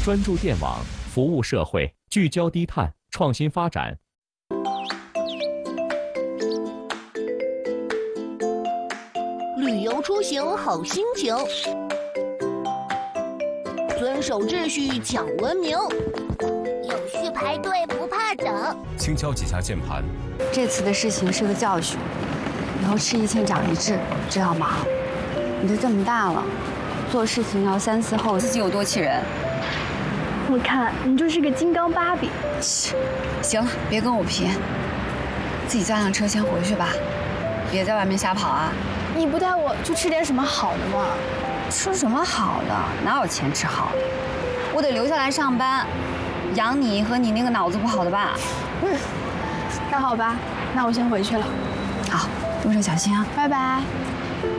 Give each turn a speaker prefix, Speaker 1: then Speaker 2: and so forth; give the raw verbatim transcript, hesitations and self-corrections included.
Speaker 1: 专注电网，服务社会，聚焦低碳，创新发展。
Speaker 2: 旅游出行好心情，遵守秩序讲文明，有序排队不怕等。
Speaker 3: 轻敲几下键盘。
Speaker 4: 这次的事情是个教训，以后吃一堑长一智，知道吗？你都这么大了，做事情要三思后，自己有多气人。
Speaker 5: 我看你就是个金刚芭比。
Speaker 4: 行了，别跟我贫，自己叫辆车先回去吧，别在外面瞎跑啊。
Speaker 5: 你不带我去吃点什么好的吗？
Speaker 4: 吃什么好的？哪有钱吃好的？我得留下来上班，养你和你那个脑子不好的爸。
Speaker 5: 嗯，那好吧，那我先回去了。
Speaker 4: 好，路上小心啊，
Speaker 5: 拜拜。